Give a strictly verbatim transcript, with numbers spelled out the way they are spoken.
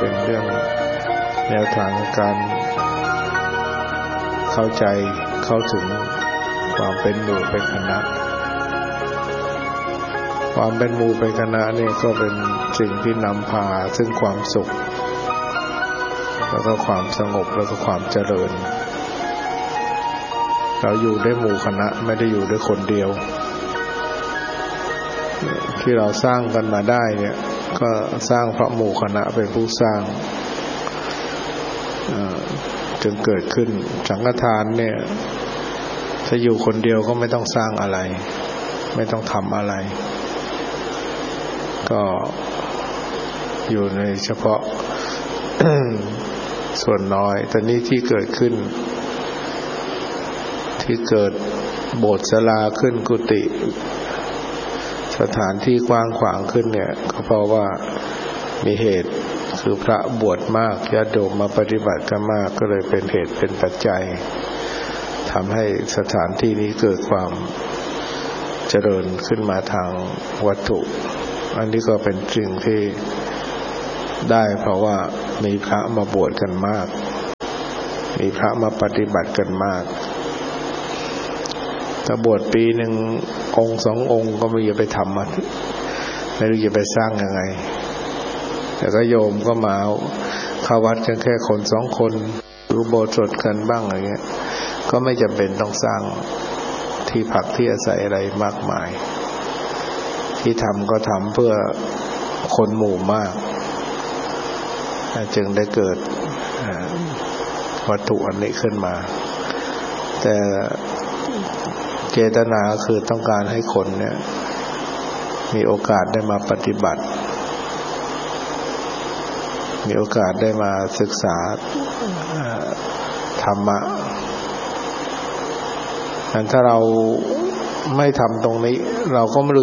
เป็นเรื่องแนวทางการเข้าใจเข้าถึงความเป็นหมู่เป็นคณะความเป็นหมู่เป็นคณะนี่ก็เป็นสิ่งที่นำพาซึ่งความสุขแล้วก็ความสงบแล้วก็ความเจริญเราอยู่ด้วยหมู่คณะไม่ได้อยู่ด้วยคนเดียวที่เราสร้างกันมาได้เนี่ยก็สร้างเพราะหมู่คณะเป็นผู้สร้างจึงเกิดขึ้นสังฆทานเนี่ยถ้าอยู่คนเดียวก็ไม่ต้องสร้างอะไรไม่ต้องทำอะไรก็อยู่ในเฉพาะ ส่วนน้อยแต่นี้ที่เกิดขึ้นที่เกิดโบสถ์ศาลาขึ้นกุฏิสถานที่กว้างขวางขึ้นเนี่ยก็เพราะว่ามีเหตุคือพระบวชมากญาติโยมมาปฏิบัติกันมากก็เลยเป็นเหตุเป็นปัจจัยทำให้สถานที่นี้เกิดความเจริญขึ้นมาทางวัตถุอันนี้ก็เป็นสิ่งที่ได้เพราะว่ามีพระมาบวชกันมากมีพระมาปฏิบัติกันมากถ้าบวชปีหนึ่งองค์สององค์ก็ไม่รู้จะไปทำมันไม่รู้จะไปสร้างยังไงแต่ก็โยมก็มาเข้าวัดกันแค่คนสองคนหรือโบสถ์สดกันบ้างอะไรเงี้ยก็ไม่จำเป็นต้องสร้างที่พักที่อาศัยอะไรมากมายที่ทำก็ทำเพื่อคนหมู่มากจึงได้เกิดวัตถุอันนี้ขึ้นมาแต่เจตนาคือต้องการให้คนเนี่ยมีโอกาสได้มาปฏิบัติมีโอกาสได้มาศึกษาธรรมะถ้าเราไม่ทำตรงนี้เราก็ไม่รู้